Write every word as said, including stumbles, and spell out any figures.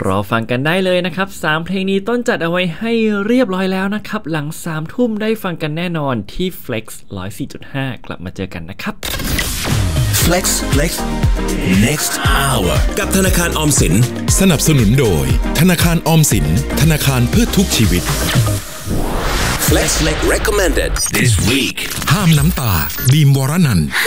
รอฟังกันได้เลยนะครับสามเพลงนี้ต้นจัดเอาไว้ให้เรียบร้อยแล้วนะครับหลังสามทุ่มได้ฟังกันแน่นอนที่ Flex หนึ่งร้อยสี่จุดห้า กลับมาเจอกันนะครับ Flex Flex next hour กับธนาคารออมสินสนับสนุนโดยธนาคารออมสินธนาคารเพื่อทุกชีวิต Flex Flex recommended this week ห้ามน้ำตาบีมวรนันท์